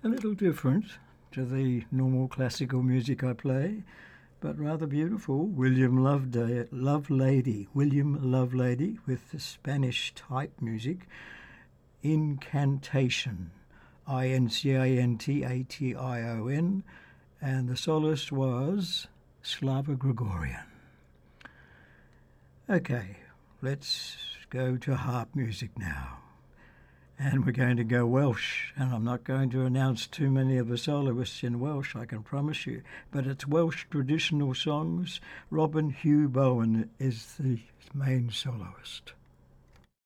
A little different to the normal classical music I play, but rather beautiful. William Lovelady, with the Spanish type music, Incantation, Incantation, and the soloist was Slava Gregorian. Okay, let's go to harp music now. And we're going to go Welsh, and I'm not going to announce too many of the soloists in Welsh, I can promise you, but it's Welsh traditional songs. Robin Hugh Bowen is the main soloist.